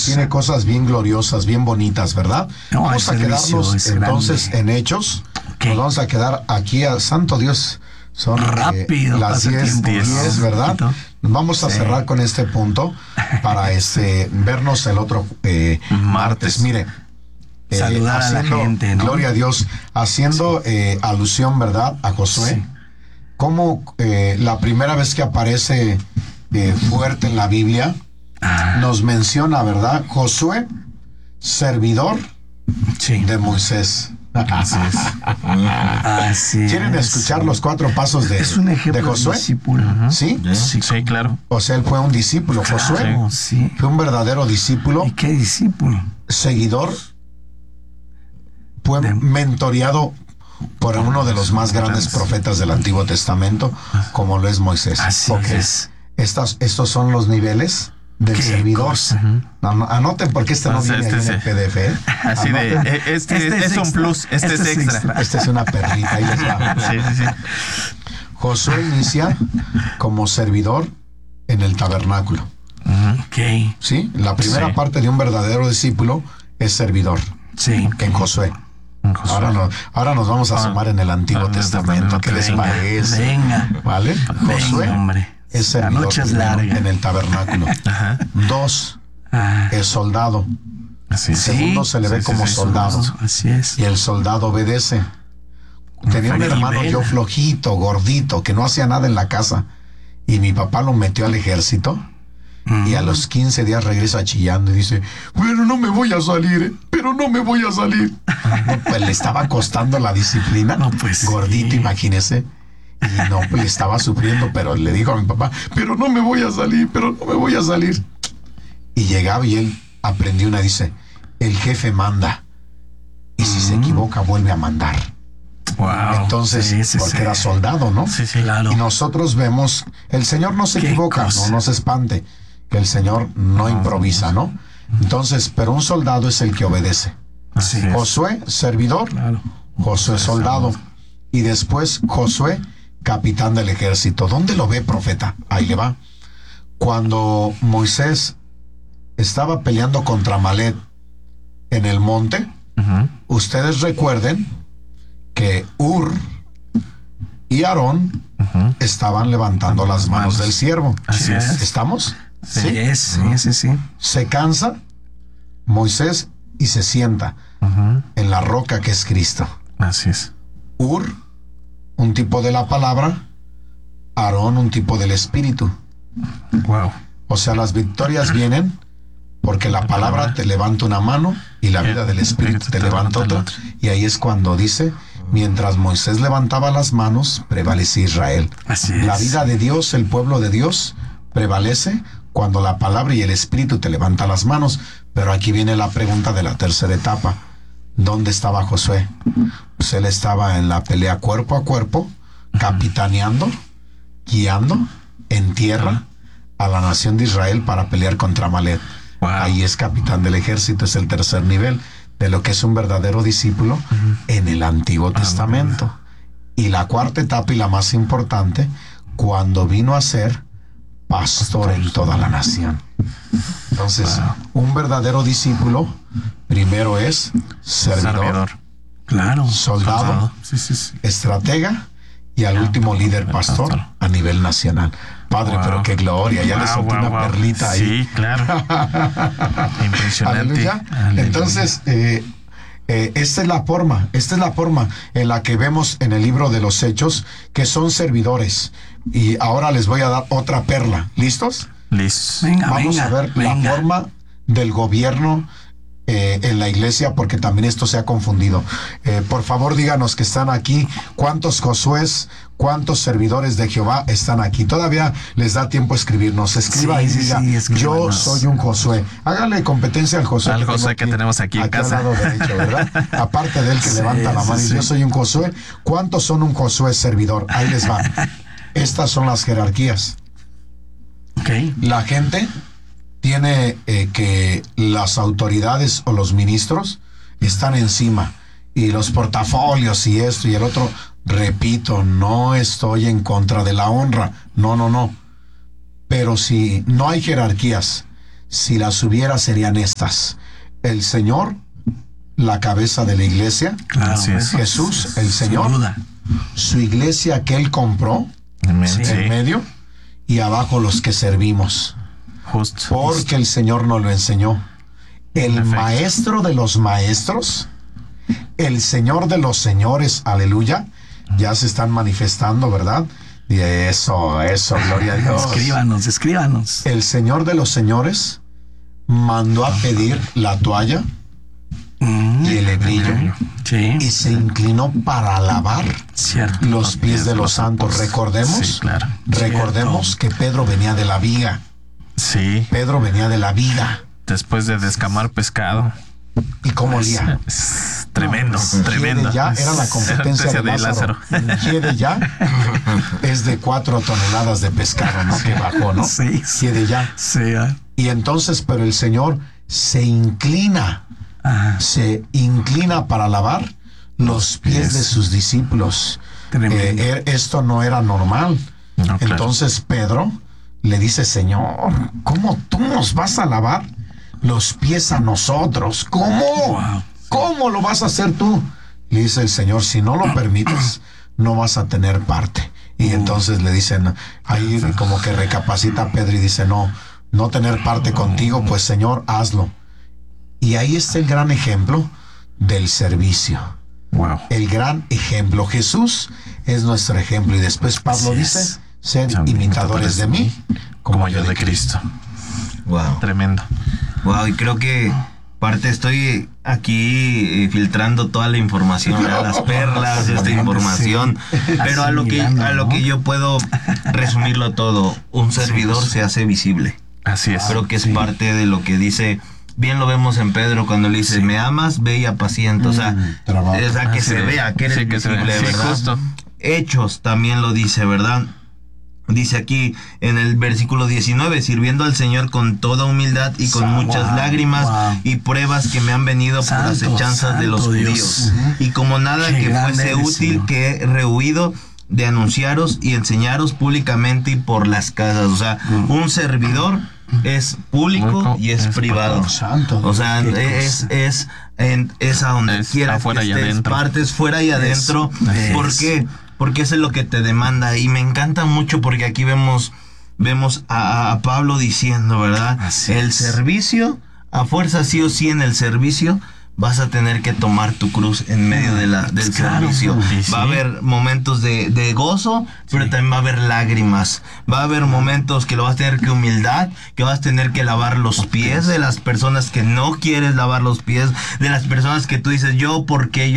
tiene cosas bien gloriosas, bien bonitas, ¿verdad? No, vamos a quedarnos entonces en Hechos. Nos vamos a quedar aquí a Santo Dios. Son rápido, las 10, ¿verdad? Vamos a cerrar con este punto para vernos el otro martes. Mire, saludar a la gente, ¿no? Gloria a Dios, haciendo alusión, ¿verdad?, a Josué. Sí. Como la primera vez que aparece fuerte en la Biblia, nos menciona, ¿verdad? Josué, servidor de Moisés. Así es. Así ¿Quieren escuchar los 4 pasos de Josué? Discípulo. ¿Sí? Sí, claro. O sea, él fue un discípulo. Claro, Josué fue un verdadero discípulo. ¿Y qué discípulo? Seguidor. Fue mentoreado por uno de los más grandes profetas del Antiguo Testamento, como lo es Moisés. Así es. Estos son los niveles del servidor. Anoten porque no viene ahí en el PDF. Así de, es un plus, este es extra. Esta es una perlita. Ahí les va. Sí. Josué inicia como servidor en el tabernáculo. ¿Sí? La primera parte de un verdadero discípulo es servidor. Sí. En Josué. Ahora nos vamos a sumar en el Antiguo Testamento. ¿Qué les parece? Venga. ¿Vale? Josué, hombre. Es servidor. La noche es larga. En el tabernáculo. 2, es soldado. Segundo, se le ve como soldado. Así es. Y el soldado obedece. Tenía un hermano yo flojito, gordito, que no hacía nada en la casa. Y mi papá lo metió al ejército. Y a los 15 días regresa chillando y dice, pero no me voy a salir, No, pues le estaba costando la disciplina. No, pues gordito, imagínese. Y no, pues le estaba sufriendo, pero le dijo a mi papá, pero no me voy a salir. Y llegaba y él aprendió dice, el jefe manda. Y si se equivoca, vuelve a mandar. Wow. Entonces, porque era soldado, ¿no? Sí, claro. Y nosotros vemos, el Señor no se equivoca, no se espante, que el Señor no improvisa, ¿no? Entonces, pero un soldado es el que obedece. Josué, servidor, Josué, soldado. Y después, Josué, capitán del ejército. ¿Dónde lo ve, profeta? Ahí le va. Cuando Moisés estaba peleando contra Amalek en el monte, ustedes recuerden que Ur y Aarón estaban levantando las manos del siervo. Así es. ¿Estamos? Sí. Se cansa Moisés y se sienta en la roca que es Cristo. Así es. Ur, un tipo de la palabra, Aarón, un tipo del espíritu. Wow. O sea, las victorias vienen porque la palabra te levanta una mano y la vida del espíritu te levanta otra. Y ahí es cuando dice, mientras Moisés levantaba las manos, prevalecía Israel. Así es. La vida de Dios, el pueblo de Dios, prevalece cuando la palabra y el espíritu te levantan las manos. Pero aquí viene la pregunta de la tercera etapa. ¿Dónde estaba Josué? Pues él estaba en la pelea cuerpo a cuerpo, capitaneando, guiando en tierra a la nación de Israel para pelear contra Amalek. Wow. Ahí es capitán del ejército, es el tercer nivel de lo que es un verdadero discípulo en el Antiguo Testamento. Y la cuarta etapa y la más importante, cuando vino a ser pastor en toda la nación. Entonces, un verdadero discípulo primero es servidor. Claro. Soldado. Sí. Estratega y al último líder pastor a nivel nacional. Padre, pero qué gloria, ya le solté una perlita ahí. Sí, claro. Impresionante. Aleluya. Entonces, esta es la forma en la que vemos en el libro de los Hechos que son servidores. Y ahora les voy a dar otra perla. ¿Listos? Listo. Vamos a ver la forma del gobierno en la iglesia, porque también esto se ha confundido. Por favor, díganos que están aquí. ¿Cuántos Josués, cuántos servidores de Jehová están aquí? Todavía les da tiempo escribirnos. Escriba y diga, yo soy un Josué. Háganle competencia al Josué. Al Josué que tenemos aquí en casa. Al lado derecho, ¿verdad? Aparte del que levanta la mano y yo soy un Josué. ¿Cuántos son un Josué servidor? Ahí les va. Estas son las jerarquías. La gente tiene que las autoridades o los ministros están encima y los portafolios y esto y el otro. Repito, no estoy en contra de la honra, no, pero si no hay jerarquías, si las hubiera serían estas. El Señor, la cabeza de la iglesia. Claro, Jesús, el Señor. Su iglesia que Él compró, en medio, y abajo los que servimos. Porque el Señor nos lo enseñó. El maestro de los maestros, el Señor de los señores, aleluya, ya se están manifestando, ¿verdad? Y eso, gloria a Dios. Escríbanos. El Señor de los señores mandó a pedir la toalla y el hebrillo, y se inclinó para lavar los pies de los santos. Recordemos, recordemos que Pedro venía de la viga. Sí. Pedro venía de la vida. Después de descamar pescado. ¿Y cómo olía? Tremendo, tremendo. Ya era la competencia de Lázaro. Quiere ya es de 4 toneladas de pescado, ¿no? Que bajó, ¿no? Quiere ya. Y entonces, pero el Señor se inclina para lavar los pies de sus discípulos. Esto no era normal. No, entonces Pedro le dice: Señor, ¿cómo tú nos vas a lavar los pies a nosotros? ¿Cómo? ¿Cómo lo vas a hacer tú? Le dice el Señor: si no lo permites, no vas a tener parte. Y entonces le dicen, ahí como que recapacita Pedro y dice: no tener parte contigo, pues Señor, hazlo. Y ahí está el gran ejemplo del servicio. El gran ejemplo. Jesús es nuestro ejemplo. Y después Pablo dice: sed imitadores de mí, como yo de Cristo. Tremendo. Y creo que estoy aquí filtrando toda la información, las perlas de esta información, pero a lo que yo puedo resumirlo todo: un servidor se hace visible. Así es. Creo que es parte de lo que dice. Bien lo vemos en Pedro cuando le dice: me amas, ve y apacienta. O sea, que se vea que eres visible, ¿verdad? Hechos también lo dice, ¿verdad? Dice aquí en el versículo 19: sirviendo al Señor con toda humildad y con muchas lágrimas y pruebas que me han venido por acechanzas de los judíos. Y como nada que fuese útil, que he rehuido de anunciaros y enseñaros públicamente y por las casas. O sea, un servidor es público y es privado. O sea, es a donde quiera que estés, partes fuera y adentro. ¿Por qué? Porque eso es lo que te demanda. Y me encanta mucho porque aquí vemos a Pablo diciendo, ¿verdad? El servicio, a fuerza sí o sí en el servicio, vas a tener que tomar tu cruz en medio del servicio. Va a haber momentos de gozo, pero también va a haber lágrimas. Va a haber momentos que lo vas a tener que humildad, que vas a tener que lavar los pies de las personas que no quieres lavar los pies, de las personas que tú dices: yo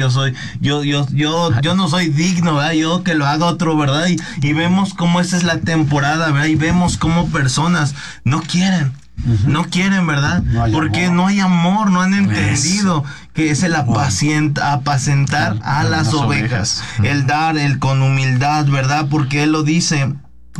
no soy digno, ¿verdad? Yo que lo haga otro, ¿verdad? Y vemos cómo esta es la temporada, ¿verdad? Y vemos cómo personas no quieren, ¿verdad? Porque no hay amor, no han entendido que es el apacentar a las ovejas. El dar, el con humildad, ¿verdad? Porque él lo dice.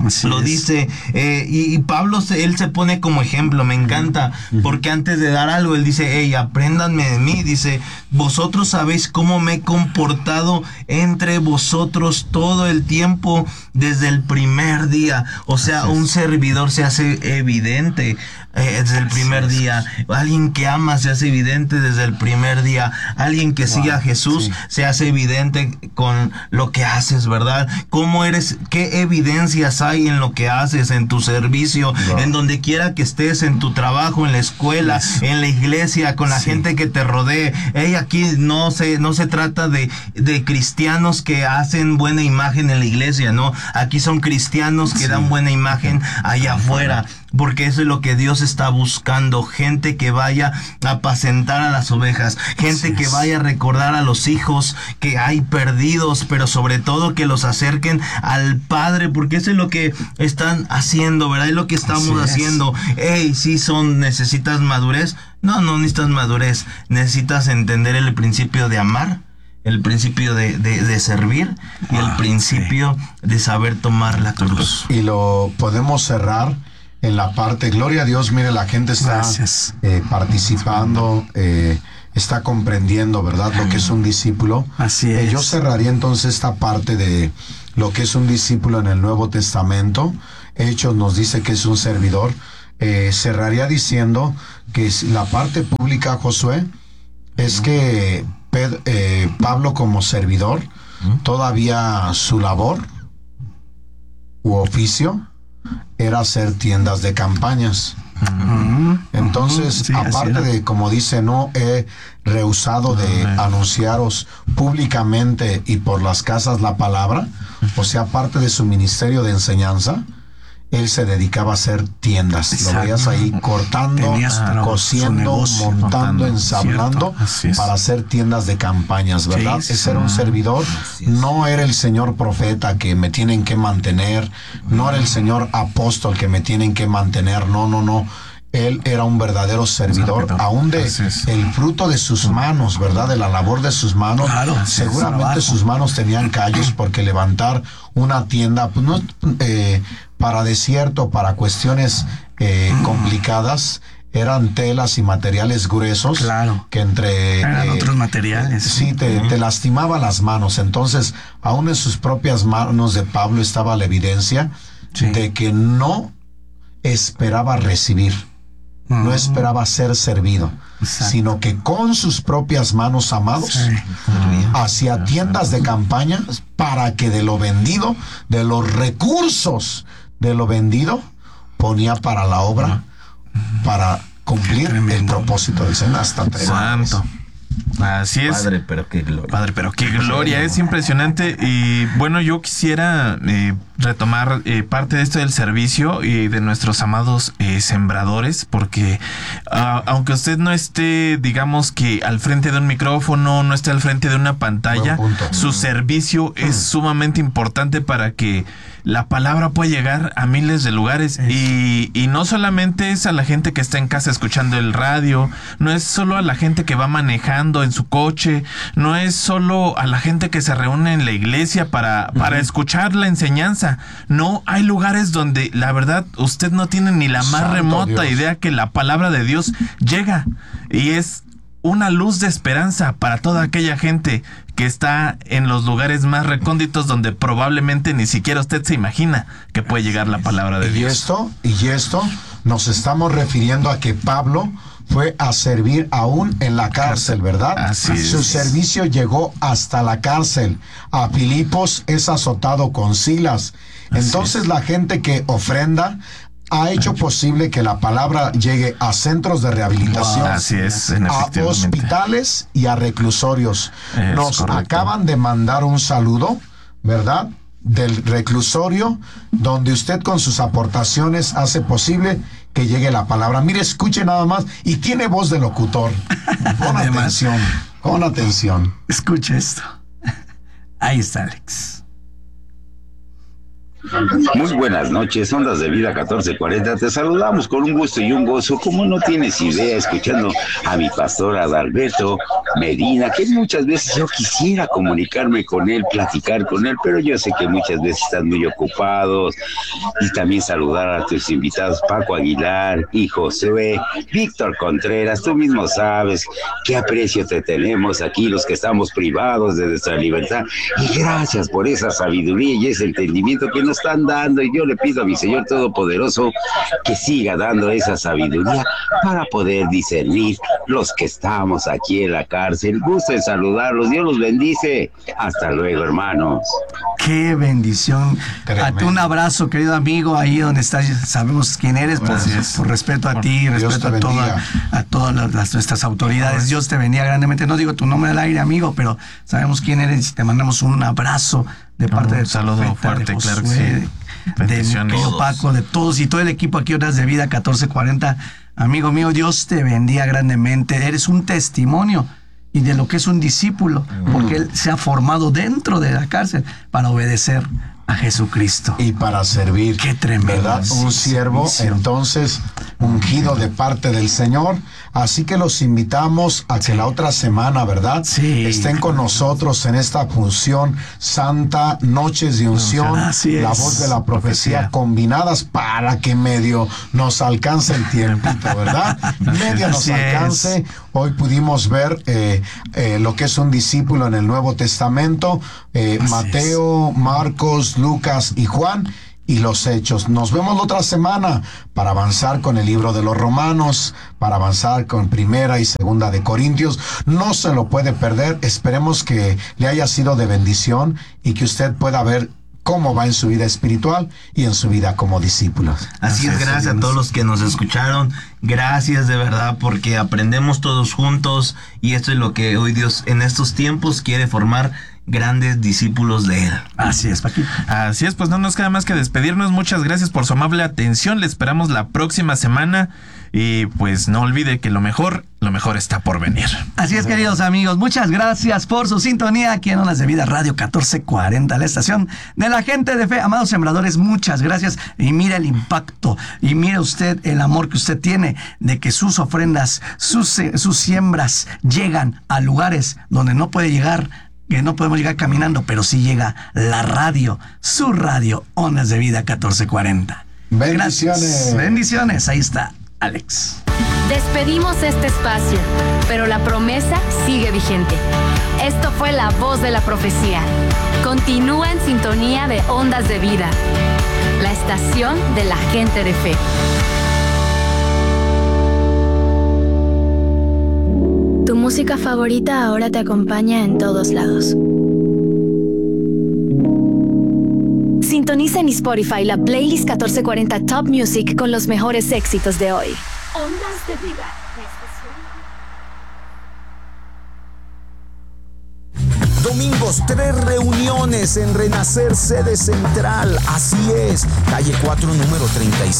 Y Pablo él se pone como ejemplo. Me encanta, porque antes de dar algo él dice: apréndanme de mí. Dice: vosotros sabéis cómo me he comportado entre vosotros todo el tiempo desde el primer día. O sea, un servidor se hace evidente desde el primer día. Alguien que ama se hace evidente desde el primer día. Alguien que sigue a Jesús se hace evidente con lo que haces, ¿verdad? ¿Cómo eres? ¿Qué evidencias hay en lo que haces, en tu servicio, en donde quiera que estés, en tu trabajo, en la escuela, en la iglesia, con la gente que te rodee? Aquí no se trata de cristianos que hacen buena imagen en la iglesia, no. Aquí son cristianos que dan buena imagen allá afuera. Porque eso es lo que Dios está buscando: gente que vaya a apacentar a las ovejas, gente que vaya a recordar a los hijos que hay perdidos, pero sobre todo que los acerquen al Padre, porque eso es lo que están haciendo, ¿verdad? Es lo que estamos haciendo. ¿Necesitas madurez? No necesitas madurez, necesitas entender el principio de amar, el principio de servir y el principio de saber tomar la cruz. Y lo podemos cerrar en la parte, gloria a Dios, mire, la gente está participando, está comprendiendo, ¿verdad?, lo que es un discípulo. Así es. Yo cerraría entonces esta parte de lo que es un discípulo en el Nuevo Testamento. Hechos nos dice que es un servidor. cerraría diciendo que la parte pública, Josué, es que Pablo como servidor, todavía su labor u oficio era hacer tiendas de campañas. Entonces, sí, aparte de, como dice, no he rehusado de anunciaros públicamente y por las casas la palabra, o sea, aparte de su ministerio de enseñanza, él se dedicaba a hacer tiendas. Exacto. Lo veías ahí cortando, cosiendo, montando, ensablando para hacer tiendas de campañas, ¿verdad? Ese era un servidor. No era el señor profeta que me tienen que mantener, no era el señor apóstol que me tienen que mantener, no. Él era un verdadero servidor, aún de el fruto de sus manos, ¿verdad? De la labor de sus manos. Claro, seguramente sus manos tenían callos, porque levantar una tienda, pues no, para desierto, para cuestiones complicadas, eran telas y materiales gruesos. Claro. Que eran otros materiales. Sí, te lastimaba las manos. Entonces, aún en sus propias manos de Pablo estaba la evidencia de que no esperaba recibir. No esperaba ser servido, sino que con sus propias manos, amados, hacía tiendas de campaña para que de lo vendido, de los recursos de lo vendido, ponía para la obra, para cumplir el propósito del Señor. Hasta Santo. Así es. Padre, pero qué gloria. Padre, pero qué gloria. Es impresionante. Y bueno, yo quisiera retomar parte de esto del servicio y de nuestros amados sembradores, porque aunque usted no esté, digamos que al frente de un micrófono, no esté al frente de una pantalla, su servicio es sumamente importante para que la palabra puede llegar a miles de lugares. Y no solamente es a la gente que está en casa escuchando el radio, no es solo a la gente que va manejando en su coche, no es solo a la gente que se reúne en la iglesia para escuchar la enseñanza. No, hay lugares donde la verdad usted no tiene ni la más remota idea que la palabra de Dios llega, y es una luz de esperanza para toda aquella gente que está en los lugares más recónditos, donde probablemente ni siquiera usted se imagina que puede llegar la palabra de Dios. Y esto nos estamos refiriendo a que Pablo fue a servir aún en la cárcel, ¿verdad? Así es. Su servicio llegó hasta la cárcel. A Filipos es azotado con Silas. Entonces la gente que ofrenda ha hecho posible que la palabra llegue a centros de rehabilitación, así es, a hospitales y a reclusorios. Nos acaban de mandar un saludo, ¿verdad?, del reclusorio, donde usted con sus aportaciones hace posible que llegue la palabra. Mire, escuche nada más, y tiene voz de locutor. Con atención. Escuche esto. Ahí está, Alex. Muy buenas noches, Ondas de Vida 1440. Te saludamos con un gusto y un gozo, como no tienes idea, escuchando a mi pastor Adalberto Medina, que muchas veces yo quisiera comunicarme con él, platicar con él, pero yo sé que muchas veces están muy ocupados. Y también saludar a tus invitados, Paco Aguilar y Josué, Víctor Contreras. Tú mismo sabes qué aprecio te tenemos aquí, los que estamos privados de nuestra libertad, y gracias por esa sabiduría y ese entendimiento que nos están dando, y yo le pido a mi Señor Todopoderoso que siga dando esa sabiduría para poder discernir los que estamos aquí en la cárcel. Gusto en saludarlos, Dios los bendice. Hasta luego, hermanos. Qué bendición. A ti un abrazo, querido amigo, ahí donde estás. Sabemos quién eres, por respeto a ti, respeto a todas nuestras autoridades. Dios te bendiga grandemente. No digo tu nombre al aire, amigo, pero sabemos quién eres y te mandamos un abrazo de parte de saludo fuerte, de Josué, claro que sí. de mi querido Paco, de todos y todo el equipo aquí, Ondas de Vida 1440. Amigo mío, Dios te bendiga grandemente. Eres un testimonio y de lo que es un discípulo, porque él se ha formado dentro de la cárcel para obedecer a Jesucristo y para servir. Qué tremendo, ¿verdad? Un siervo, entonces, ungido de parte del Señor. Así que los invitamos a que la otra semana, ¿verdad?, estén con nosotros en esta función santa, Noches de Unción, la voz de la profecía combinadas, para que medio nos alcance el tiempito, ¿verdad? Medio nos alcance. Hoy pudimos ver lo que es un discípulo en el Nuevo Testamento, Mateo, Marcos, Lucas y Juan. y los Hechos. Nos vemos la otra semana para avanzar con el libro de los Romanos, para avanzar con Primera y Segunda de Corintios. No se lo puede perder. Esperemos que le haya sido de bendición y que usted pueda ver cómo va en su vida espiritual y en su vida como discípulo. Así es, gracias a todos los que nos escucharon. Gracias de verdad, porque aprendemos todos juntos y esto es lo que hoy Dios en estos tiempos quiere formar grandes discípulos de Él. Así es, Paquito. Así es, pues no nos queda más que despedirnos. Muchas gracias por su amable atención. Le esperamos la próxima semana y pues no olvide que lo mejor está por venir. Así es, queridos amigos, muchas gracias por su sintonía aquí en Ondas de Vida Radio 1440, la estación de la gente de fe. Amados sembradores, muchas gracias y mire el impacto y mire usted el amor que usted tiene de que sus ofrendas, sus siembras llegan a lugares donde no puede llegar, que no podemos llegar caminando, pero sí llega la radio, su radio, Ondas de Vida 1440. Bendiciones. Gracias. Bendiciones, ahí está Alex. Despedimos este espacio, pero la promesa sigue vigente. Esto fue La Voz de la Profecía. Continúa en sintonía de Ondas de Vida, la estación de la gente de fe. Tu música favorita ahora te acompaña en todos lados. Sintoniza en Spotify la playlist 1440 Top Music con los mejores éxitos de hoy. Ondas de Vida. Domingos, 3 reuniones en Renacer, sede central. Así es, calle 4, número 36.